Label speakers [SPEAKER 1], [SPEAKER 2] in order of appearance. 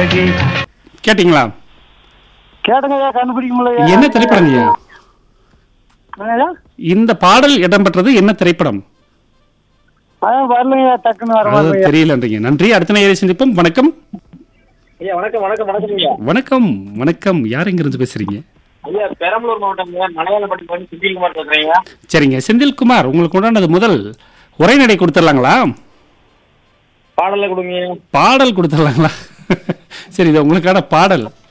[SPEAKER 1] அழகே.
[SPEAKER 2] கேட்டிங்களா?
[SPEAKER 3] கேட்டுங்க கண்டுபிடிக்க முடியல.
[SPEAKER 2] என்ன திரைப்படங்கய்யா?
[SPEAKER 3] என்னய்யா?
[SPEAKER 2] இந்த பாடல் இடம்பெற்றது என்ன திரைப்படம்?
[SPEAKER 3] அதான் வரலையா, டக்குன்னு வர
[SPEAKER 2] அது
[SPEAKER 3] மாதிரி.
[SPEAKER 2] தெரியலன்றீங்க. நன்றி. அடுத்த நேயரை சந்திப்போம். வணக்கம்.
[SPEAKER 4] ஐயா வணக்கம் வணக்கம் வணக்கம் ஐயா.
[SPEAKER 2] வணக்கம் வணக்கம். யார் எங்க இருந்து பேசுறீங்க?
[SPEAKER 4] ஐயா பெரம்பலூர் மாவட்டம் மலையாளப்பட்டி பண்ணி செந்தில்குமார் பேசுறீங்க.
[SPEAKER 2] சரிங்க செந்தில்குமார், உங்களுக்கு உண்டானது முதல் உரைநடை கொடுத்துடலாங்களா?
[SPEAKER 4] பாடல கொடுங்க.
[SPEAKER 2] பாடல் கொடுத்துடலாங்களா? சரி, இது உங்களுக்கான பாடல்.